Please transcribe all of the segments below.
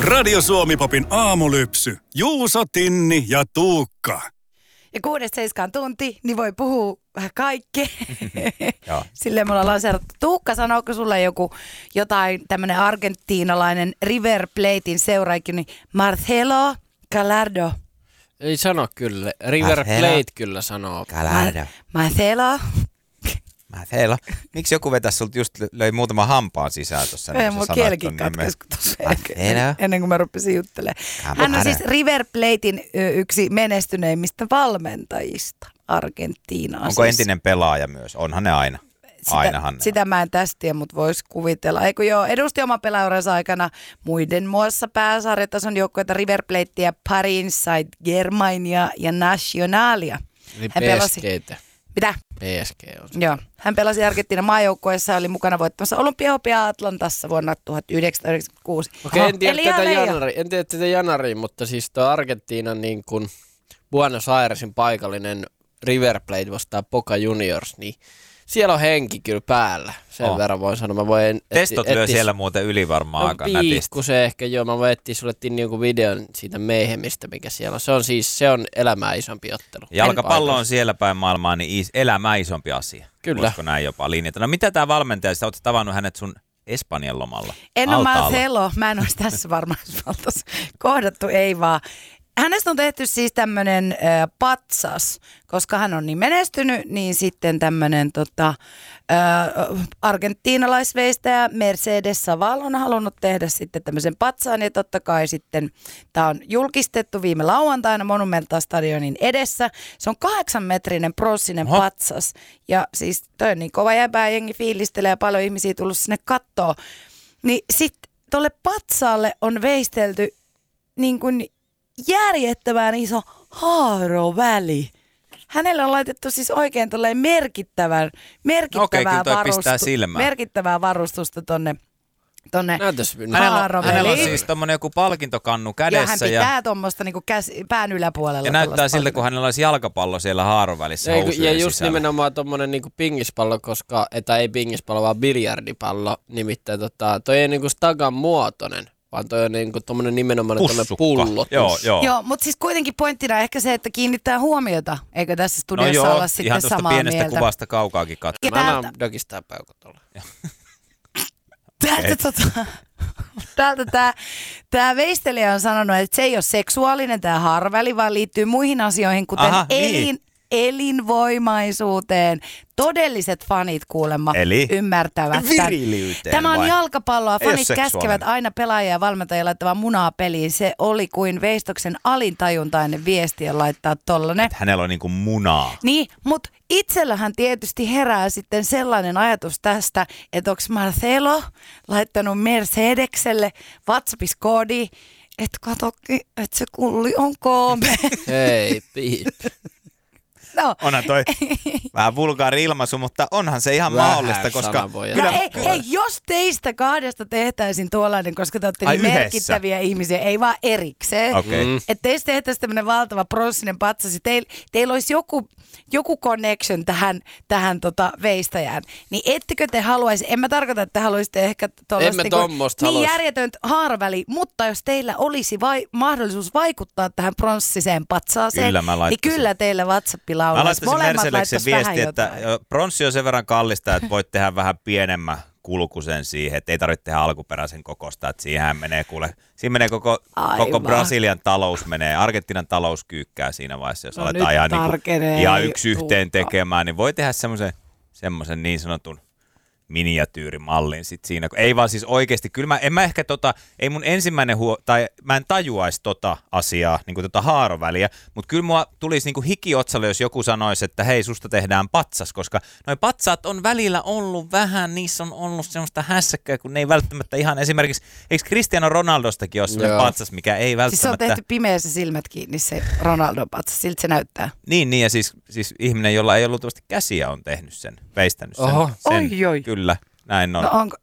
Radio Suomi-popin aamulypsy. Juuso, Tinni ja Tuukka. Ja 6-7 tunti, niin voi puhua vähän kaikkea. Silleen me ollaan lanseerattu. Tuukka, sanooko sulle jotain tämmönen argentiinalainen River Platein seuraajakin, Marcelo Gallardo? Ei sano kyllä. River Plate kyllä sanoo. Gallardo. Marcelo. Miksi joku vetäisi sulta just löi muutama hampaan sisään tuossa? Ei, mulla kielikin katkesi ennen kuin mä rupesin juttelemaan. Hän on siis River Platein yksi menestyneimmistä valmentajista Argentiinaa. Onko siis entinen pelaaja myös? Onhan ne aina. Sitä mä en tästä tiedä, mutta voisi kuvitella. Eikö joo, edusti oman pelaajuurensa aikana muiden muassa pääsarjatason joukkueita River Platea, Paris Saint-Germainia ja Nacionalia. Eli Hän pelasi. PSG:tä. Mitä? PSG on. Joo. Hän pelasi Argentiinan maajoukkueessa ja oli mukana voittamassa Olympiahopea Atlantassa vuonna 1996. Okei, en tiedä tätä Janaria, mutta siis tuo Argentiinan niin kuin Buenos Airesin paikallinen River Plate vastaa Boca Juniors, niin siellä on henki kyllä päällä. Sen verran voin sanoa. Testot lyö siellä muuten yli varmaan aika nätisti. Se ehkä joo. Mä voin etsiä sulle jonkun videon siitä meihemistä, mikä siellä on. Se on elämää isompi ottelu. Jalkapallo on siellä päin maailmaa, niin elämää isompi asia. Kyllä. Voisiko näin jopa linjata? No mitä tää valmentaja, sä oot tavannut hänet sun Espanjan lomalla? En ole Marcelo. Mä en olisi tässä varmaan kohdattu, ei vaan. Hänestä on tehty siis tämmöinen patsas, koska hän on niin menestynyt, niin sitten tämmöinen argentiinalaisveistäjä Mercedes Saval on halunnut tehdä sitten tämmöisen patsaan. Ja totta kai sitten tämä on julkistettu viime lauantaina Monumental Stadionin edessä. Se on 8-metrinen pronssinen patsas. Ja siis toi on niin kova jäbää, jengi fiilistelee ja paljon ihmisiä tullut sinne kattoo. Niin sitten tolle patsaalle on veistelty niin kuin järjettömään iso haaroväli. Hänelle on laitettu siis oikein tolleen merkittävää varustusta tonne haaroväliin. Hänellä on siis tommonen joku palkintokannu kädessä. Ja hän pitää tommoista niinku pään yläpuolella. Ja näyttää siltä, kun hänellä olisi jalkapallo siellä haarovälissä housujen ja just sisällä. nimenomaan tommonen niinku pingispallo, tai ei pingispallo, vaan biljardipallo. Nimittäin toi ei niinku stagan muotoinen. Vaan toi on niinku tommonen nimenomaan pullotus. Joo, mutta siis kuitenkin pointtina ehkä se, että kiinnittää huomiota, eikö tässä studiossa olla sitten samaa mieltä. Ihan tuosta pienestä kuvasta kaukaakin katsoa. Mä annan dogista peukut olla. Täältä tää veistelijä on sanonut, että se ei ole seksuaalinen tää haaroväli, vaan liittyy muihin asioihin, kuten elinvoimaisuuteen. Todelliset fanit kuulemma ymmärtävät tämän. Tämä on jalkapalloa. Fanit käskevät aina pelaajia ja valmentajia laittamaan munaa peliin. Se oli kuin veistoksen alintajuntainen viesti ja laittaa tollanen. Että hänellä on niinku munaa. Niin, mutta itsellähän tietysti herää sitten sellainen ajatus tästä, että onko Marcelo laittanut Mercedekselle WhatsAppissa koodi, että katsokin, että se kulli on koome. Hei, piip. No. Onhan toi vähän vulgaari ilmaisu, mutta onhan se ihan mahdollista, koska Ei, jos teistä kahdesta tehtäisiin tuollainen, koska te olette niin merkittäviä ihmisiä, ei vaan erikseen. Että teistä tehtäisiin tämmöinen valtava pronssinen patsas, teillä olisi joku connection tähän veistäjään, niin ettekö te haluaisi, en mä tarkoita, että te haluaisitte ehkä niin järjetöntä haaroväliä, mutta jos teillä olisi mahdollisuus vaikuttaa tähän pronssiseen patsaaseen, niin kyllä teille WhatsAppilla mä laittaisin Mercedeksen viesti, että pronssi on sen verran kallista, että voit tehdä vähän pienemmän kulkusen siihen, että ei tarvitse tehdä alkuperäisen kokosta, että siihen menee koko Brasilian talous menee, Argentiinan talous kyykkää siinä vaiheessa, jos aletaan ihan yksi yhteen tekemään, niin voi tehdä semmoisen niin sanotun miniatyyrimallin sit siinä. Ei vaan siis oikeasti, kyllä ei mun ensimmäinen mä en tajuaisi asiaa, niin kuin haaroväliä, mutta kyllä mua tulisi niin hiki otsalle, jos joku sanoisi, että hei, susta tehdään patsas, koska noi patsaat on välillä ollut vähän, niissä on ollut semmoista hässäkkää, kun ne ei välttämättä ihan esimerkiksi, eikö Cristiano Ronaldostakin ole semmoinen patsas, mikä ei välttämättä. Siis se on tehty pimeässä silmät kiinni se Ronaldo patsas, siltä se näyttää. Niin ja siis ihminen, jolla ei ollut käsiä, on tehnyt sen, veistänyt sen. Kyllä, näin on. No onko?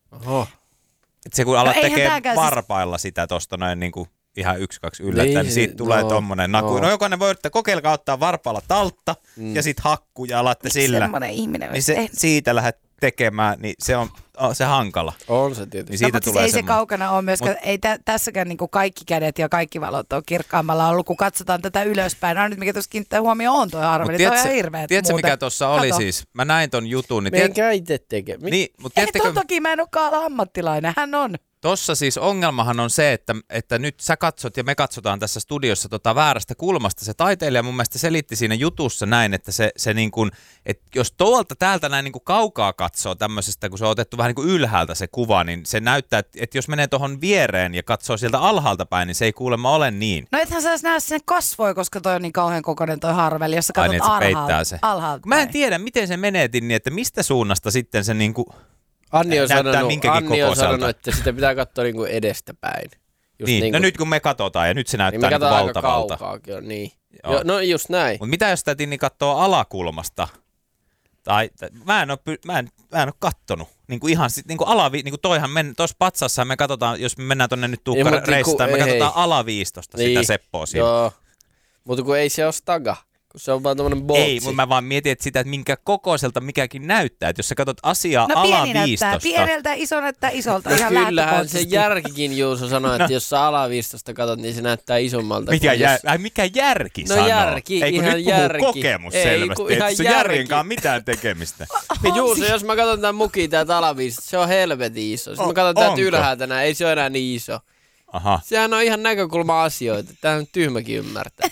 Et se kun alat tekee varpailla sitä tosta noin niinku ihan 1-2 yllättäen, niin siitä tulee tommonen naku. No jokainen voi yrittää, kokeilkaa ottaa varpailla taltta ja sit hakku ja alatte sillä. Semmonen ihminen niin siitä lähdet tekemään, niin se on se hankala. On se tietysti. Niin siitä mutta tulee ei se kaukana ole myöskään, ei tässäkään niinku kaikki kädet ja kaikki valot on kirkkaammalla ollut, kun katsotaan tätä ylöspäin. No nyt mikä tuossa kiinnittää huomioon on tuo harveli, toi on ihan hirveet. Tiedätkö mikä tuossa oli siis? Mä näin ton jutun. Niin meidän itse tekee. Niin, mutta ei toki mä en olekaan ammattilainen, hän on. Tossa siis ongelmahan on se, että nyt sä katsot ja me katsotaan tässä studiossa väärästä kulmasta. Se taiteilija mun mielestä selitti siinä jutussa näin, että se niin kuin, että jos täältä näin niin kuin kaukaa katsoo tämmöisestä, kun se on otettu vähän niin kuin ylhäältä se kuva, niin se näyttää, että jos menee tuohon viereen ja katsoo sieltä alhaalta päin, niin se ei kuulemma ole niin. No ethän sä näe sinne kasvoi, koska toi on niin kauhean kokoinen toi harveli, jos sä katsot alhaalta. Mä en tiedä, miten se meneetin niin, että mistä suunnasta sitten se niin kuin Anni on sanonut, että sitä pitää katsoa niinku edestäpäin. Niin, no nyt kun me katsotaan ja nyt se näyttää niin valtavalta. Niin. No just näin. Mutta mitä jos sitä Tinni katsoo alakulmasta? Mä en ole kattonut. Niinku ihan niinku niinku toihan tuossa patsassa me katsotaan, jos me mennään tonne nyt Tuukka-reissuun, me katsotaan alaviistosta sitä Seppoa siinä. Joo, mutta kun ei se ole staga. Kun se on vaan tommonen boltsi. Ei, mutta mä vaan mietin, että minkä kokoiselta mikäkin näyttää. Että jos sä katsot asiaa alaviistosta. Pieneltä, iso näyttää isolta. No ihan kyllähän se järkikin Juuso sanoi, että jos sä alaviistosta katsot, niin se näyttää isommalta. Mikä järki sanoo? No järki, ei, kun ihan nyt järki. Puhuu kokemus selvästi. Ei se järjenkaan mitään tekemistä. Juuso, jos mä katson tämän mukin täältä alaviistosta, se on helvetin iso. Jos mä katson täältä ylhäältä näin, ei se ole enää niin iso. Aha. Sehän on ihan näkökulma-asioita. Tämä on tyhmäkin ymmärtää.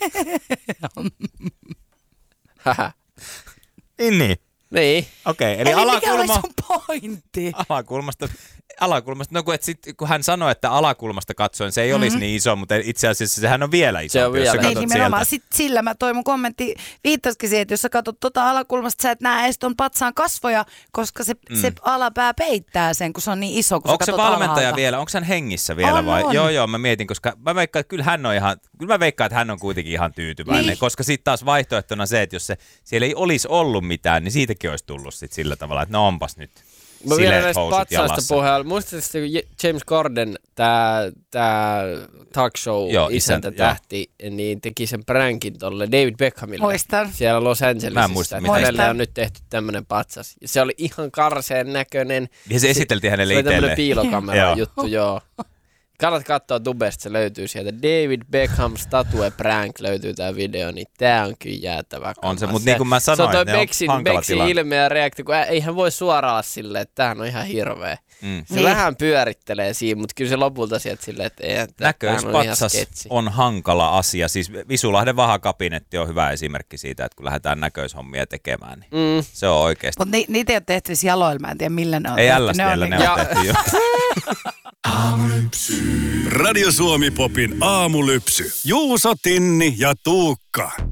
Niin. Niin. Okei, eli alakulma. Mikä oli sun pointti? Alakulmasta, no kun hän sanoi, että alakulmasta katsoen se ei olisi niin iso, mutta itse asiassa sehän on vielä isompi, se on vielä. jos sä katsot nimenomaan. sieltä. Sillä mun kommentti viittasikin siihen, että jos sä katsot alakulmasta, sä et näe edes ton patsaan kasvoja, koska se alapää peittää sen, kun se on niin iso, kun onko sä se katsot valmentaja alhaalta. vielä? Onko hän hengissä vielä on, vai? On. Joo, mä mietin, koska mä veikkaan, että hän on kuitenkin ihan tyytyväinen, niin. Koska sitten taas vaihtoehtona se, että jos siellä ei olisi ollut mitään, niin siitäkin olisi tullut sit sillä tavalla, että no onpas nyt. Mä vielä näistä patsaista puheella. Muistatko, James Corden, tää talk show isäntä tähti, niin teki sen prankin tolle David Beckhamille. Muistan. Siellä Los Angelesissa. Mä en muista, mitä hänelle on nyt tehty tämmönen patsas. Ja se oli ihan karseen näköinen. Ja se esiteltiin hänelle itselleen. Se oli tämmönen piilokamera juttu, joo. Kannat katsoa Dubesta, se löytyy sieltä. David Beckham statue prank löytyy tää video, niin tää on kyllä jäätävä. On se, mutta niin kuin mä sanoin, se on toi Beksin ilme ja reaktio, kun eihän voi suoraan olla silleen, että tämähän on ihan hirveä. Se vähän pyörittelee siinä, mutta kyllä se lopulta sieltä silleen, että näköispatsas on hankala asia. Siis Visulahden vahakabinetti on hyvä esimerkki siitä, että kun lähdetään näköishommia tekemään, niin se on oikeasti. Mutta niitä ei ole tehty jaloilla, mä en tiedä millä ne on. Ei LSD:llä ne on tehty jo. Radio Suomi Popin aamulypsy. Juuso, Tinni ja Tuukka.